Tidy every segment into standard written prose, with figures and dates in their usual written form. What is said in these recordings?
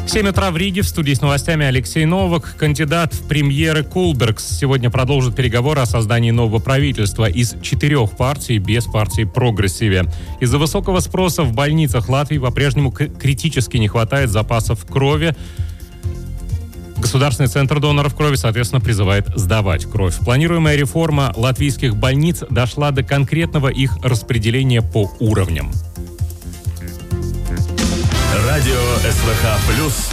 7 утра в Риге. В студии с новостями Алексей Новак. Кандидат в премьеры Кулбергс сегодня продолжит переговоры о создании нового правительства из 4 партий без партии Прогрессиве. Из-за высокого спроса в больницах Латвии по-прежнему критически не хватает запасов крови. Государственный центр доноров крови, соответственно, призывает сдавать кровь. Планируемая реформа латвийских больниц дошла до конкретного их распределения по уровням. Радио СВХ+.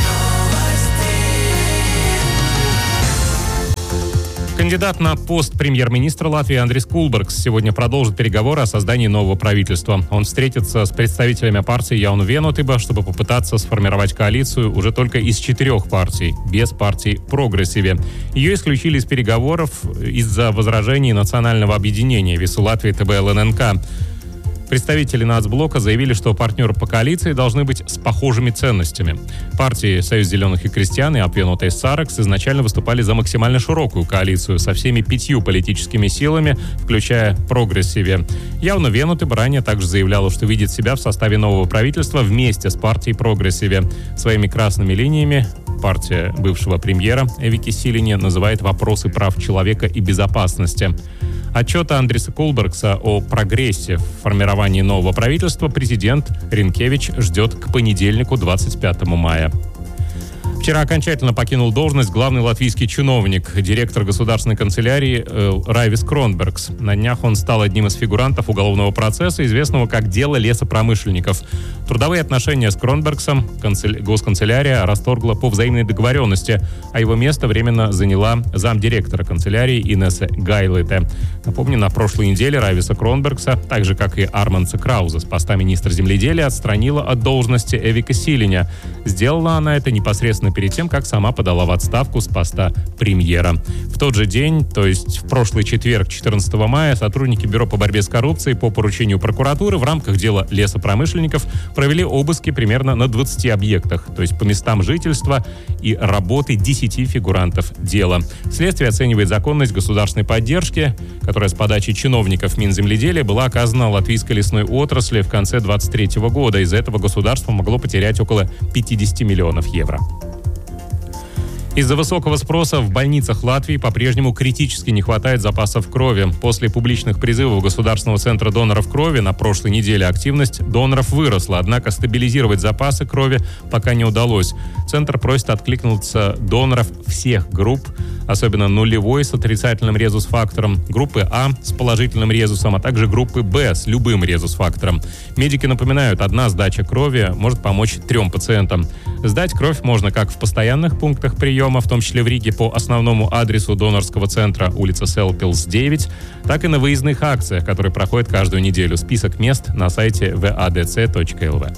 Кандидат на пост премьер-министра Латвии Андрис Кулбергс сегодня продолжит переговоры о создании нового правительства. Он встретится с представителями партии Jauno Vienotība, чтобы попытаться сформировать коалицию уже только из 4 партий, без партии Прогрессиве. Ее исключили из переговоров из-за возражений национального объединения Вису Латвии ТБ-ЛННК. Представители нацблока заявили, что партнеры по коалиции должны быть с похожими ценностями. Партии «Союз зеленых и крестьян» и «Apvienotais Saraksts» изначально выступали за максимально широкую коалицию со всеми 5 политическими силами, включая Прогрессиве. Jauno Vienotība ранее также заявляла, что видит себя в составе нового правительства вместе с партией Прогрессиве. Своими красными линиями партия бывшего премьера Эвики Силине называет вопросы прав человека и безопасности. Отчета Андриса Кулбергса о прогрессе в формировании нового правительства президент Ринкевич ждет к понедельнику, 25 мая. Вчера окончательно покинул должность главный латвийский чиновник, директор государственной канцелярии Райвис Кронбергс. На днях он стал одним из фигурантов уголовного процесса, известного как «Дело лесопромышленников». Трудовые отношения с Кронбергсом госканцелярия расторгла по взаимной договоренности, а его место временно заняла замдиректора канцелярии Инесса Гайлите. Напомню, на прошлой неделе Райвиса Кронбергса, так же как и Армандса Крауза, с поста министра земледелия отстранила от должности Эвика Силиня. Сделала она это непосредственно перед тем, как сама подала в отставку с поста премьера. В тот же день, то есть в прошлый четверг, 14 мая, сотрудники Бюро по борьбе с коррупцией по поручению прокуратуры в рамках дела лесопромышленников провели обыски примерно на 20 объектах, то есть по местам жительства и работы 10 фигурантов дела. Следствие оценивает законность государственной поддержки, которая с подачи чиновников Минземледелия была оказана латвийской лесной отрасли в конце 2023 года. Из-за этого государство могло потерять около 50 миллионов евро. Из-за высокого спроса в больницах Латвии по-прежнему критически не хватает запасов крови. После публичных призывов Государственного центра доноров крови на прошлой неделе активность доноров выросла, однако стабилизировать запасы крови пока не удалось. Центр просит откликнуться доноров всех групп, особенно нулевой с отрицательным резус-фактором, группы А с положительным резусом, а также группы Б с любым резус-фактором. Медики напоминают, одна сдача крови может помочь 3 пациентам. Сдать кровь можно как в постоянных пунктах приема, в том числе в Риге по основному адресу донорского центра, улица Селпилс, 9, так и на выездных акциях, которые проходят каждую неделю. Список мест на сайте vadc.lv.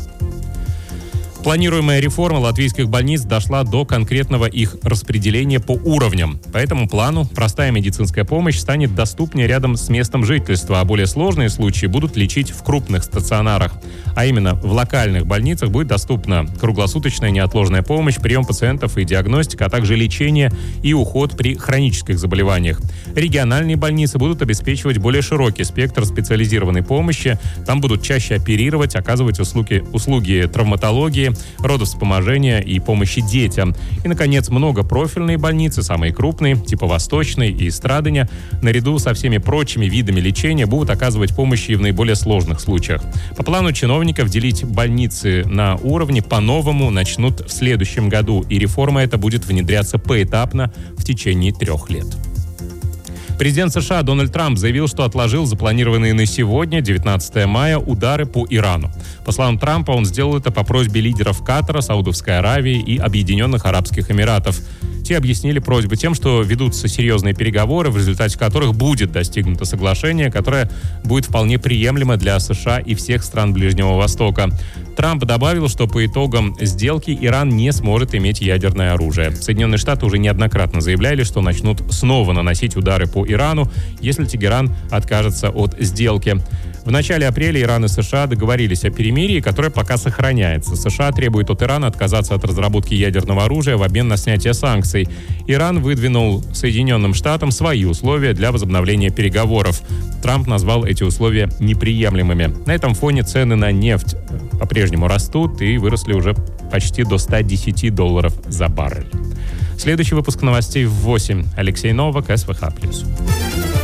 Планируемая реформа латвийских больниц дошла до конкретного их распределения по уровням. По этому плану простая медицинская помощь станет доступнее рядом с местом жительства, а более сложные случаи будут лечить в крупных стационарах. А именно, в локальных больницах будет доступна круглосуточная неотложная помощь, прием пациентов и диагностика, а также лечение и уход при хронических заболеваниях. Региональные больницы будут обеспечивать более широкий спектр специализированной помощи. Там будут чаще оперировать, оказывать услуги травматологии, родовспоможения и помощи детям. И, наконец, многопрофильные больницы, самые крупные, типа Восточной и Страдания, наряду со всеми прочими видами лечения будут оказывать помощь и в наиболее сложных случаях. По плану чиновников делить больницы на уровни по-новому начнут в следующем году, и реформа эта будет внедряться поэтапно в течение 3 лет. Президент США Дональд Трамп заявил, что отложил запланированные на сегодня, 19 мая, удары по Ирану. По словам Трампа, он сделал это по просьбе лидеров Катара, Саудовской Аравии и Объединенных Арабских Эмиратов. Те объяснили просьбу тем, что ведутся серьезные переговоры, в результате которых будет достигнуто соглашение, которое будет вполне приемлемо для США и всех стран Ближнего Востока. Трамп добавил, что по итогам сделки Иран не сможет иметь ядерное оружие. Соединенные Штаты уже неоднократно заявляли, что начнут снова наносить удары по Ирану, если Тегеран откажется от сделки. В начале апреля Иран и США договорились о перемирии, которое пока сохраняется. США требует от Ирана отказаться от разработки ядерного оружия в обмен на снятие санкций. Иран выдвинул Соединенным Штатам свои условия для возобновления переговоров. Трамп назвал эти условия неприемлемыми. На этом фоне цены на нефть по-прежнему растут и выросли уже почти до $110 за баррель. Следующий выпуск новостей в 8. Алексей Новак, СВХ+.